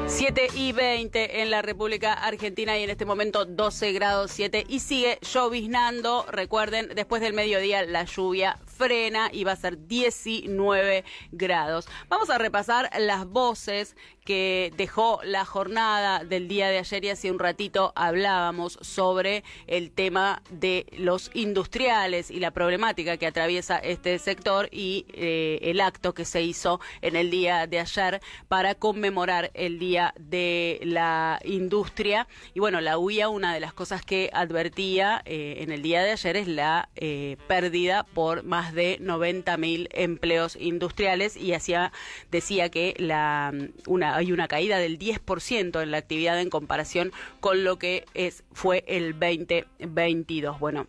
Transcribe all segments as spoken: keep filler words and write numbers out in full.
siete y veinte en la República Argentina y en este momento doce grados siete y sigue lloviznando. Recuerden, después del mediodía la lluvia frena y va a ser diecinueve grados. Vamos a repasar las voces que dejó la jornada del día de ayer y hace un ratito hablábamos sobre el tema de los industriales y la problemática que atraviesa este sector y eh, el acto que se hizo en el día de ayer para conmemorar el Día de la Industria. Y bueno, la U I A, una de las cosas que advertía eh, en el día de ayer es la eh, pérdida por más de noventa mil empleos industriales y hacía, decía que la una hay una caída del diez por ciento en la actividad en comparación con lo que es fue el veinte veintidós. Bueno,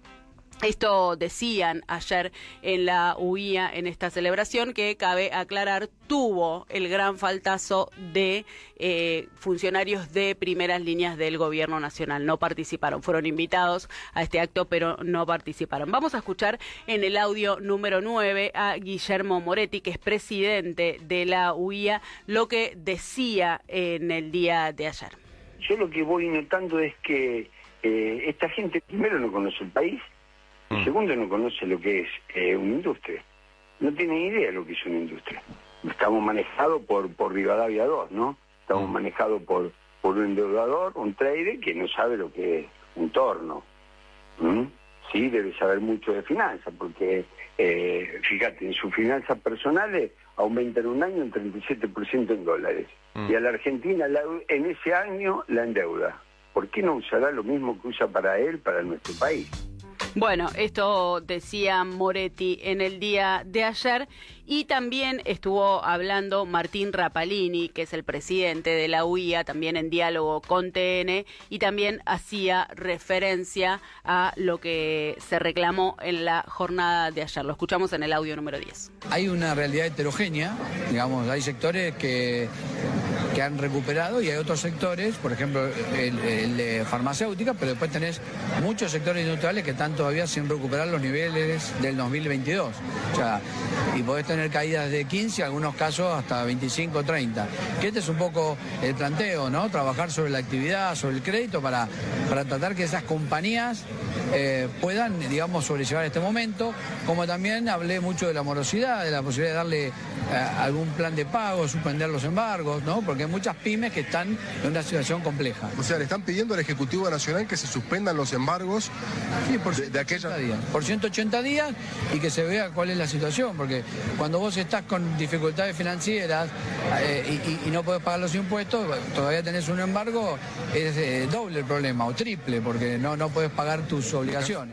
esto decían ayer en la U I A en esta celebración que, cabe aclarar, tuvo el gran faltazo de eh, funcionarios de primeras líneas del gobierno nacional. No participaron, fueron invitados a este acto, pero no participaron. Vamos a escuchar en el audio número nueve a Guillermo Moretti, que es presidente de la U I A, lo que decía en el día de ayer. Yo lo que voy notando es que eh, esta gente primero no conoce el país, y segundo, no conoce lo que es eh, una industria. No tiene idea de lo que es una industria. Estamos manejados por, por Rivadavia dos, ¿no? Estamos mm. manejados por, por un endeudador, un trader que no sabe lo que es un torno. ¿Mm? Sí, debe saber mucho de finanzas, porque, eh, fíjate, en sus finanzas personales aumentan un año un treinta y siete por ciento en dólares. Mm. Y a la Argentina la, en ese año la endeuda. ¿Por qué no usará lo mismo que usa para él, para nuestro país? Bueno, esto decía Moretti en el día de ayer y también estuvo hablando Martín Rapalini, que es el presidente de la U I A, también en diálogo con T N, y también hacía referencia a lo que se reclamó en la jornada de ayer. Lo escuchamos en el audio número diez. Hay una realidad heterogénea, digamos, hay sectores que... que han recuperado y hay otros sectores, por ejemplo el, el de farmacéutica, pero después tenés muchos sectores industriales que están todavía sin recuperar los niveles del dos mil veintidós. O sea, y podés tener caídas de quince, en algunos casos hasta veinticinco, treinta. Que este es un poco el planteo, ¿no? Trabajar sobre la actividad, sobre el crédito para, para tratar que esas compañías eh, puedan, digamos, sobrellevar este momento. Como también hablé mucho de la morosidad, de la posibilidad de darle eh, algún plan de pago, suspender los embargos, ¿no? Porque hay muchas pymes que están en una situación compleja. O sea, le están pidiendo al Ejecutivo Nacional que se suspendan los embargos sí, por de, de aquella... días, por ciento ochenta días y que se vea cuál es la situación, porque cuando vos estás con dificultades financieras eh, y, y, y no podés pagar los impuestos, todavía tenés un embargo, es eh, doble el problema o triple, porque no, no podés pagar tus obligaciones.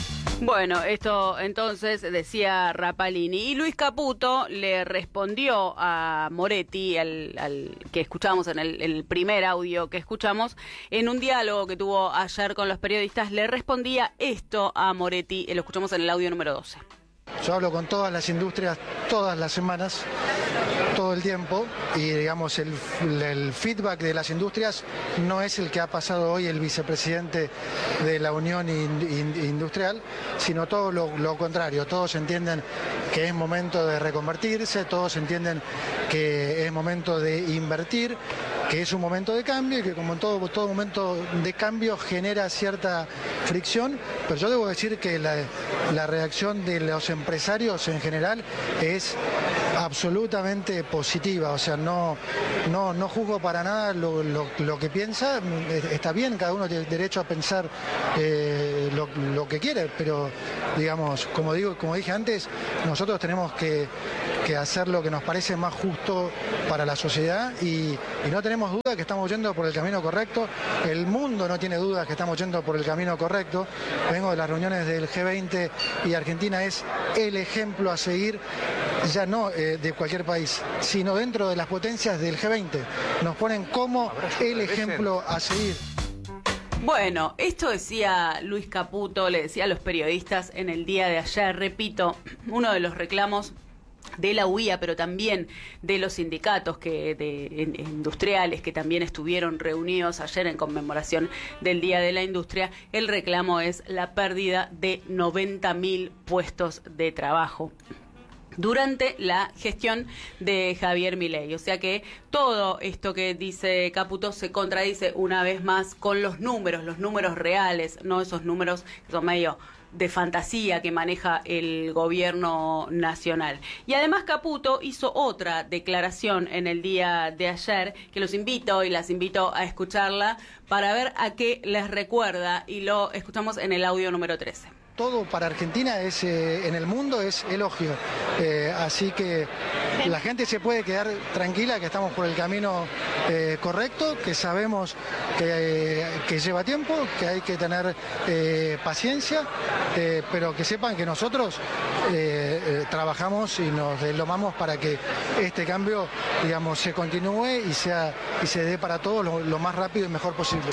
Bueno, esto entonces decía Rapalini. Y Luis Caputo le respondió a Moretti, al, al que escuchamos en el, el primer audio que escuchamos, en un diálogo que tuvo ayer con los periodistas, le respondía esto a Moretti, lo escuchamos en el audio número doce. Yo hablo con todas las industrias todas las semanas, todo el tiempo, y digamos el, el feedback de las industrias no es el que ha pasado hoy el vicepresidente de la Unión Industrial, sino todo lo, lo contrario. Todos entienden que es momento de reconvertirse, todos entienden que es momento de invertir, que es un momento de cambio y que como en todo, todo momento de cambio genera cierta fricción, pero yo debo decir que la, la reacción de los empresarios en general es absolutamente positiva, o sea, no, no, no juzgo para nada lo, lo, lo que piensa, está bien, cada uno tiene derecho a pensar eh, lo, lo que quiere, pero digamos, como digo, como dije antes, nosotros tenemos que, que hacer lo que nos parece más justo para la sociedad y, y no tenemos duda que estamos yendo por el camino correcto, el mundo no tiene dudas que estamos yendo por el camino correcto. Vengo de las reuniones del G veinte y Argentina es el ejemplo a seguir, ya no eh, de cualquier país, sino dentro de las potencias del G veinte. Nos ponen como el ejemplo a seguir. Bueno, esto decía Luis Caputo, le decía a los periodistas en el día de ayer, repito, uno de los reclamos de la U I A, pero también de los sindicatos que de, en, industriales que también estuvieron reunidos ayer en conmemoración del Día de la Industria. El reclamo es la pérdida de noventa mil puestos de trabajo. durante la gestión de Javier Milei. O sea que todo esto que dice Caputo se contradice una vez más con los números, los números reales, no esos números que son medio de fantasía que maneja el gobierno nacional. Y además Caputo hizo otra declaración en el día de ayer, que los invito y las invito a escucharla para ver a qué les recuerda, y lo escuchamos en el audio número trece. Todo para Argentina es eh, en el mundo es elogio, eh, así que la gente se puede quedar tranquila que estamos por el camino eh, correcto, que sabemos que, eh, que lleva tiempo, que hay que tener eh, paciencia, eh, pero que sepan que nosotros eh, eh, trabajamos y nos deslomamos para que este cambio, digamos, se continúe y sea y se dé para todos lo, lo más rápido y mejor posible.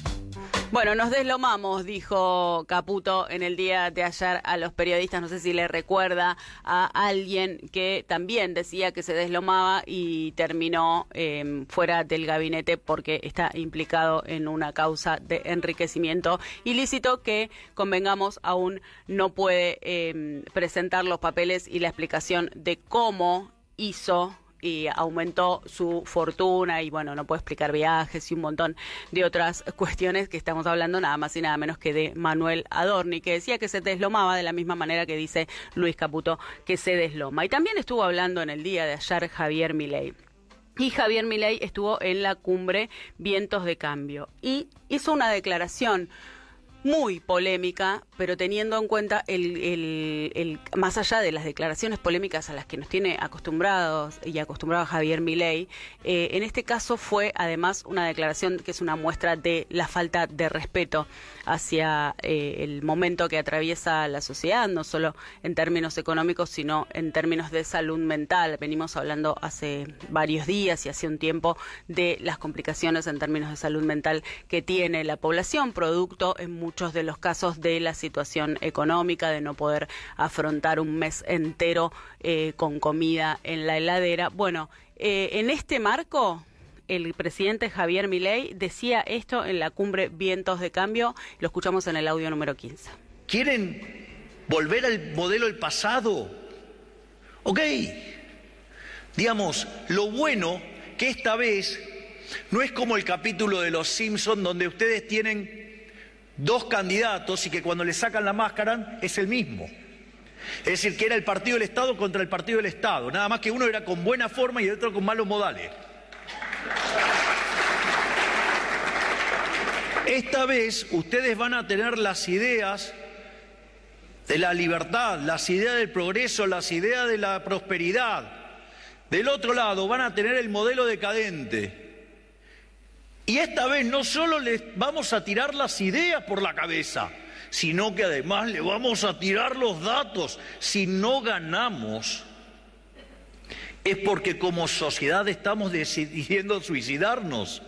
Bueno, nos deslomamos, dijo Caputo en el día de ayer a los periodistas. No sé si le recuerda a alguien que también decía que se deslomaba y terminó eh, fuera del gabinete porque está implicado en una causa de enriquecimiento ilícito que, convengamos, aún no puede eh, presentar los papeles y la explicación de cómo hizo y aumentó su fortuna, y bueno, no puede explicar viajes y un montón de otras cuestiones, que estamos hablando nada más y nada menos que de Manuel Adorni, que decía que se deslomaba de la misma manera que dice Luis Caputo que se desloma. Y también estuvo hablando en el día de ayer Javier Milei. Y Javier Milei estuvo en la cumbre Vientos de Cambio y hizo una declaración muy polémica, pero teniendo en cuenta el, el, el más allá de las declaraciones polémicas a las que nos tiene acostumbrados y acostumbrado Javier Milei, eh, en este caso fue además una declaración que es una muestra de la falta de respeto hacia eh, el momento que atraviesa la sociedad, no solo en términos económicos, sino en términos de salud mental. Venimos hablando hace varios días y hace un tiempo de las complicaciones en términos de salud mental que tiene la población, producto en muchos de los casos de la situación económica, de no poder afrontar un mes entero eh, con comida en la heladera. Bueno, eh, en este marco, el presidente Javier Milei decía esto en la cumbre Vientos de Cambio. Lo escuchamos en el audio número quince. ¿Quieren volver al modelo del pasado? Ok. Digamos, lo bueno que esta vez no es como el capítulo de Los Simpson donde ustedes tienen dos candidatos y que cuando le sacan la máscara es el mismo. Es decir, que era el partido del Estado contra el partido del Estado. Nada más que uno era con buena forma y el otro con malos modales. Esta vez ustedes van a tener las ideas de la libertad, las ideas del progreso, las ideas de la prosperidad. Del otro lado van a tener el modelo decadente. Y esta vez no solo les vamos a tirar las ideas por la cabeza, sino que además le vamos a tirar los datos. Si no ganamos, es porque como sociedad estamos decidiendo suicidarnos.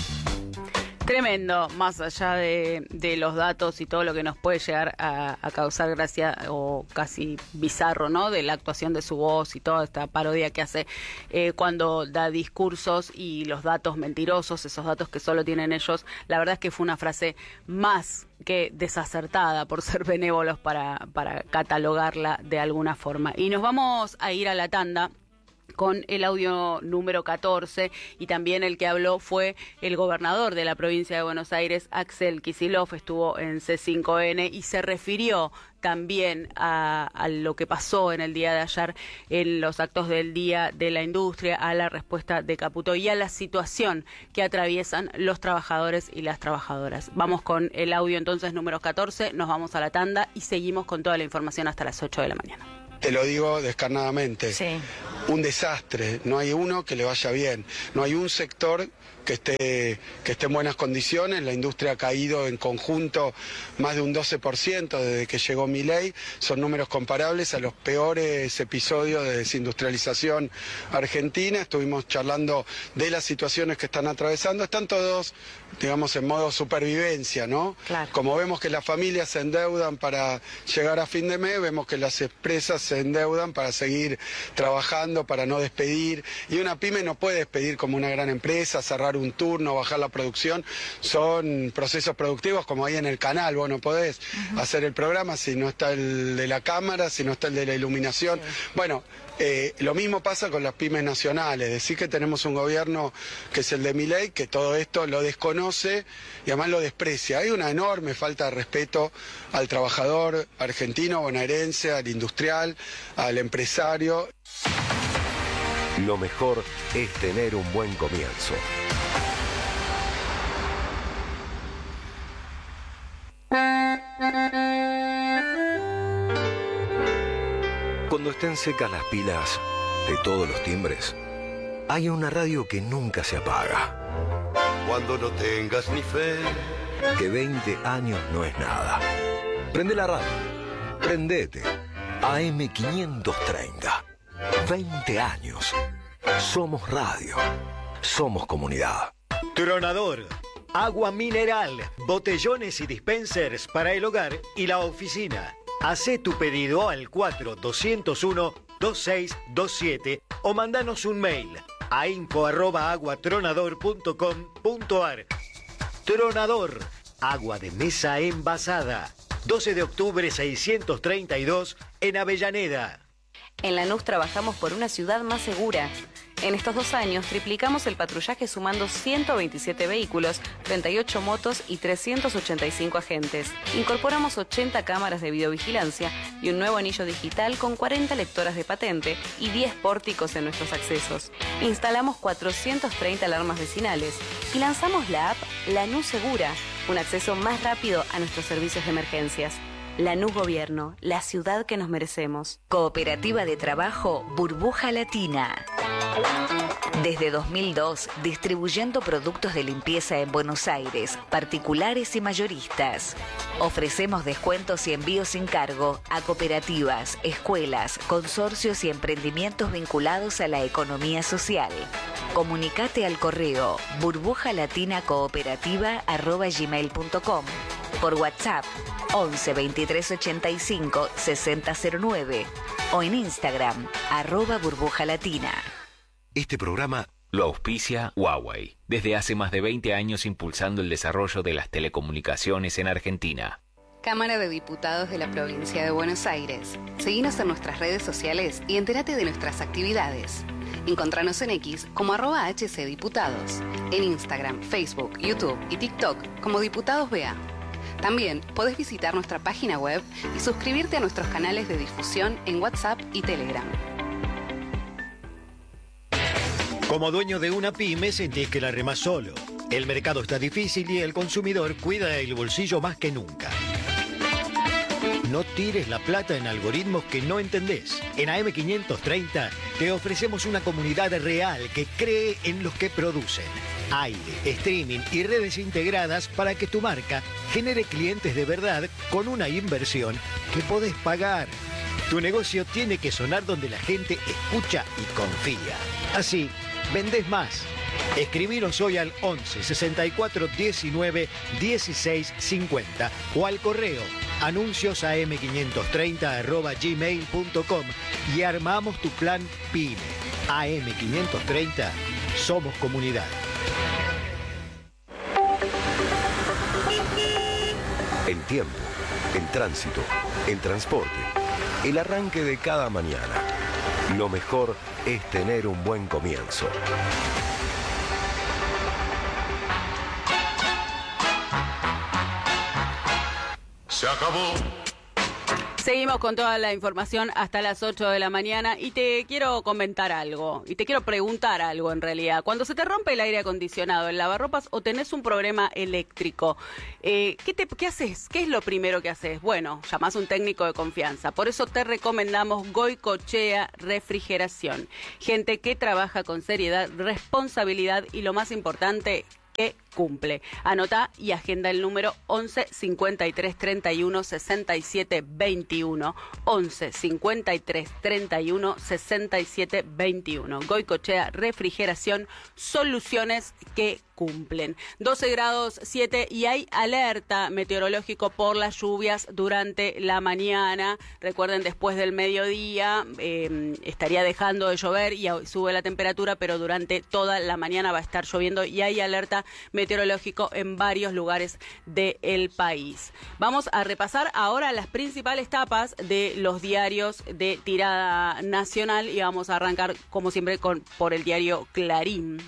Tremendo, más allá de, de los datos y todo lo que nos puede llegar a, a causar gracia o casi bizarro, ¿no? De la actuación de su voz y toda esta parodia que hace eh, cuando da discursos y los datos mentirosos, esos datos que solo tienen ellos. La verdad es que fue una frase más que desacertada, por ser benévolos, para, para catalogarla de alguna forma. Y nos vamos a ir a la tanda con el audio número catorce, y también el que habló fue el gobernador de la provincia de Buenos Aires, Axel Kicillof. Estuvo en C cinco N y se refirió también a, a lo que pasó en el día de ayer en los actos del Día de la Industria, a la respuesta de Caputo y a la situación que atraviesan los trabajadores y las trabajadoras. Vamos con el audio entonces número catorce, nos vamos a la tanda y seguimos con toda la información hasta las ocho de la mañana. Te lo digo descarnadamente, sí. Un desastre, no hay uno que le vaya bien, no hay un sector que esté, que esté en buenas condiciones. La industria ha caído en conjunto más de un doce por ciento desde que llegó Milei, son números comparables a los peores episodios de desindustrialización argentina. Estuvimos charlando de las situaciones que están atravesando, están todos, digamos, en modo supervivencia, ¿no? Claro. Como vemos que las familias se endeudan para llegar a fin de mes, vemos que las empresas se endeudan para seguir trabajando, para no despedir, y una pyme no puede despedir como una gran empresa, cerrar un turno, bajar la producción, son procesos productivos como ahí en el canal. Vos no podés uh-huh. hacer el programa si no está el de la cámara, si no está el de la iluminación. Sí. Bueno, eh, lo mismo pasa con las pymes nacionales. Decir que tenemos un gobierno que es el de Milei, que todo esto lo desconoce y además lo desprecia. Hay una enorme falta de respeto al trabajador argentino, bonaerense, al industrial, al empresario. Lo mejor es tener un buen comienzo. Cuando estén secas las pilas de todos los timbres, hay una radio que nunca se apaga. Cuando no tengas ni fe, que veinte años no es nada. Prende la radio. Prendete. A M quinientos treinta. veinte años. Somos radio. Somos comunidad. Tronador. Agua mineral, botellones y dispensers para el hogar y la oficina. Hacé tu pedido al cuatro dos cero uno dos seis dos siete o mandanos un mail a info arroba aguatronador punto com punto ar. Tronador, agua de mesa envasada. doce de octubre seiscientos treinta y dos en Avellaneda. En Lanús trabajamos por una ciudad más segura. En estos dos años triplicamos el patrullaje sumando ciento veintisiete vehículos, treinta y ocho motos y trescientos ochenta y cinco agentes. Incorporamos ochenta cámaras de videovigilancia y un nuevo anillo digital con cuarenta lectoras de patente y diez pórticos en nuestros accesos. Instalamos cuatrocientas treinta alarmas vecinales y lanzamos la app Lanús Segura, un acceso más rápido a nuestros servicios de emergencias. Lanús Gobierno, la ciudad que nos merecemos. Cooperativa de Trabajo Burbuja Latina. Desde dos mil dos, distribuyendo productos de limpieza en Buenos Aires, particulares y mayoristas. Ofrecemos descuentos y envíos sin cargo a cooperativas, escuelas, consorcios y emprendimientos vinculados a la economía social. Comunicate al correo burbujalatina-cooperativa arroba gmail punto com, por WhatsApp once veintitrés ochenta y cinco sesenta cero nueve o en Instagram arroba burbujalatina. Este programa lo auspicia Huawei, desde hace más de veinte años impulsando el desarrollo de las telecomunicaciones en Argentina. Cámara de Diputados de la Provincia de Buenos Aires. Seguinos en nuestras redes sociales y entérate de nuestras actividades. Encontranos en X como arroba hcdiputados, en Instagram, Facebook, YouTube y TikTok como Diputados B A. También podés visitar nuestra página web y suscribirte a nuestros canales de difusión en WhatsApp y Telegram. Como dueño de una pyme sentís que la remás solo. El mercado está difícil y el consumidor cuida el bolsillo más que nunca. No tires la plata en algoritmos que no entendés. En A M quinientos treinta te ofrecemos una comunidad real que cree en los que producen. Aire, streaming y redes integradas para que tu marca genere clientes de verdad con una inversión que podés pagar. Tu negocio tiene que sonar donde la gente escucha y confía. Así, vendés más. Escribiros hoy al once sesenta y cuatro diecinueve dieciséis cincuenta o al correo anuncios a m quinientos treinta arroba gmail punto com y armamos tu plan PYME. A M quinientos treinta, somos comunidad. En tiempo, en tránsito, en transporte, el arranque de cada mañana. Lo mejor es tener un buen comienzo. Se acabó. Seguimos con toda la información hasta las ocho de la mañana y te quiero comentar algo, y te quiero preguntar algo en realidad. Cuando se te rompe el aire acondicionado, el lavarropas o tenés un problema eléctrico, eh, ¿qué, te, ¿qué haces? ¿Qué es lo primero que haces? Bueno, llamás a un técnico de confianza. Por eso te recomendamos Goicoechea Refrigeración. Gente que trabaja con seriedad, responsabilidad y lo más importante, que cumple. Anotá y agenda el número once cincuenta y tres treinta y uno sesenta y siete veintiuno. once cincuenta y tres treinta y uno sesenta y siete veintiuno. Goicoechea Refrigeración, soluciones que cumplen. doce grados siete y hay alerta meteorológico por las lluvias durante la mañana. Recuerden, después del mediodía eh, estaría dejando de llover y sube la temperatura, pero durante toda la mañana va a estar lloviendo y hay alerta meteorológico en varios lugares del país. Vamos a repasar ahora las principales tapas de los diarios de tirada nacional y vamos a arrancar, como siempre, con por el diario Clarín.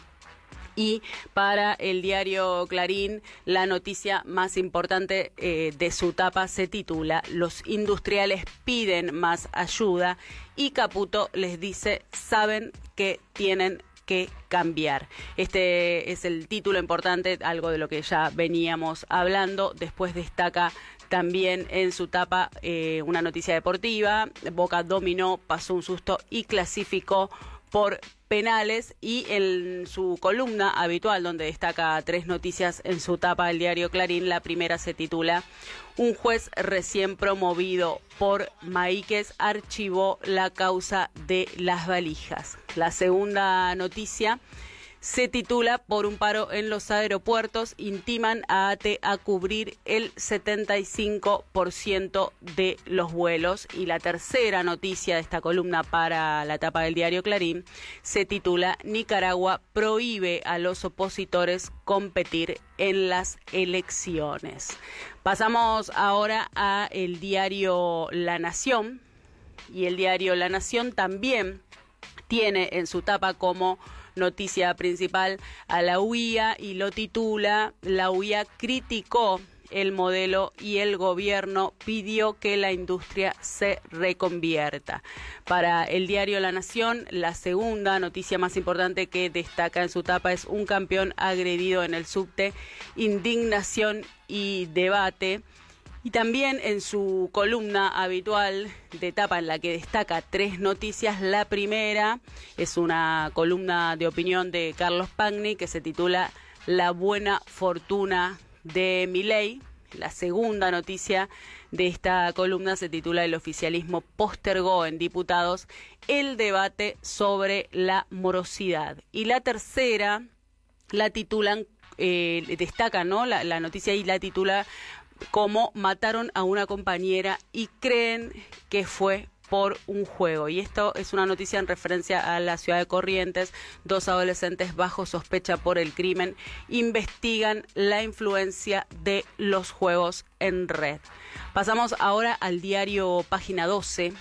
Y para el diario Clarín, la noticia más importante eh, de su tapa se titula "Los industriales piden más ayuda" y Caputo les dice "saben que tienen que cambiar". Este es el título importante, algo de lo que ya veníamos hablando. Después destaca también en su tapa eh, una noticia deportiva: Boca dominó, pasó un susto y clasificó por penales. Y en su columna habitual, donde destaca tres noticias en su tapa del diario Clarín, la primera se titula "Un juez recién promovido por Maíquez archivó la causa de las valijas". La segunda noticia se titula "Por un paro en los aeropuertos, intiman a ATE a cubrir el setenta y cinco por ciento de los vuelos". Y la tercera noticia de esta columna para la tapa del diario Clarín se titula "Nicaragua prohíbe a los opositores competir en las elecciones". Pasamos ahora a el diario La Nación, y el diario La Nación también tiene en su tapa como noticia principal a la U I A y lo titula "La U I A criticó el modelo y el gobierno pidió que la industria se reconvierta". Para el diario La Nación, la segunda noticia más importante que destaca en su tapa es "Un campeón agredido en el subte, indignación y debate". Y también en su columna habitual de tapa, en la que destaca tres noticias, la primera es una columna de opinión de Carlos Pagni que se titula "La buena fortuna de Milei". La segunda noticia de esta columna se titula "El oficialismo postergó en diputados el debate sobre la morosidad". Y la tercera la titulan, eh, destaca, ¿no? La, la noticia y la titula como "Mataron a una compañera y creen que fue por un juego". Y esto es una noticia en referencia a la ciudad de Corrientes. Dos adolescentes bajo sospecha por el crimen investigan la influencia de los juegos en red. Pasamos ahora al diario Página doce.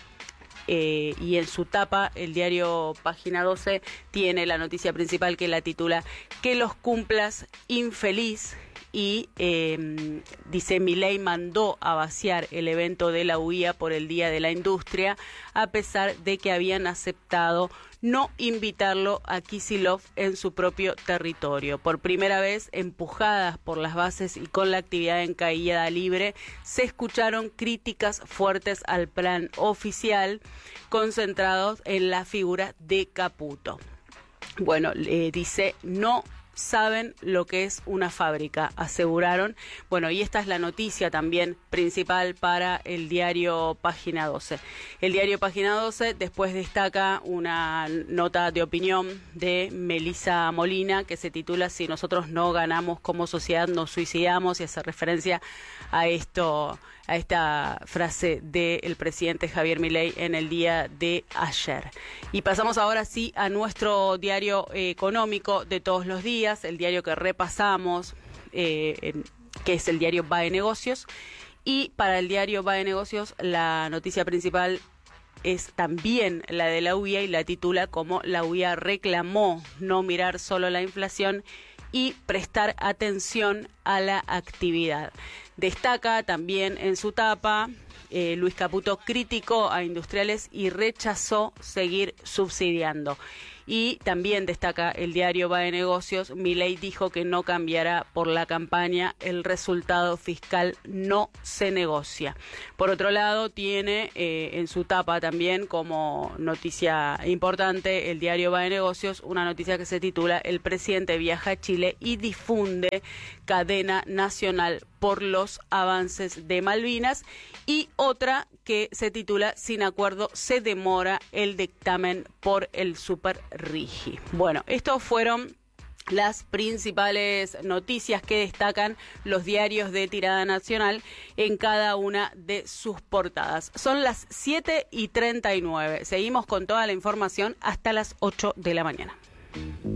Eh, y en su tapa, el diario Página doce tiene la noticia principal que la titula "Que los cumplas, infeliz". Y eh, dice: Milei mandó a vaciar el evento de la U I A por el Día de la Industria, a pesar de que habían aceptado no invitarlo a Kicillof en su propio territorio. Por primera vez, empujadas por las bases y con la actividad en caída libre, se escucharon críticas fuertes al plan oficial, concentrados en la figura de Caputo. Bueno, eh, dice: "No saben lo que es una fábrica", aseguraron. Bueno, y esta es la noticia también principal para el diario Página doce. El diario Página doce después destaca una nota de opinión de Melissa Molina que se titula "Si nosotros no ganamos como sociedad, nos suicidamos", y hace referencia a esto, a esta frase del presidente Javier Milei en el día de ayer. Y pasamos ahora sí a nuestro diario eh, económico de todos los días, el diario que repasamos, eh, en, que es el diario Va de Negocios. Y para el diario Va de Negocios, la noticia principal es también la de la U I A y la titula como "La U I A reclamó no mirar solo la inflación y prestar atención a la actividad. Destaca también en su tapa, eh, Luis Caputo criticó a industriales y rechazó seguir subsidiando. Y también destaca el diario Va de Negocios, Milei dijo que no cambiará por la campaña, el resultado fiscal no se negocia. Por otro lado, tiene eh, en su tapa también como noticia importante el diario Va de Negocios, una noticia que se titula El presidente viaja a Chile y difunde cadena nacional por los avances de Malvinas, y otra que se titula Sin acuerdo se demora el dictamen por el Super Rigi. Bueno, estos fueron las principales noticias que destacan los diarios de tirada nacional en cada una de sus portadas. Son las siete y treinta y nueve. Seguimos con toda la información hasta las ocho de la mañana.